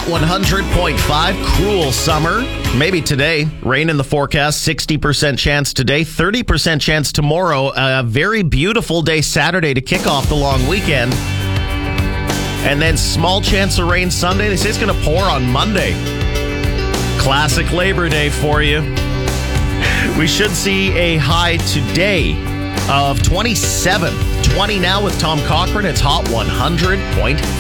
100.5, cruel summer. Maybe today. Rain in the forecast, 60% chance today, 30% chance tomorrow. A very beautiful day Saturday to kick off the long weekend. And then small chance of rain Sunday. They say it's going to pour on Monday. Classic Labor Day for you. We should see a high today of 27. 20 now with Tom Cochran. It's Hot 100.5.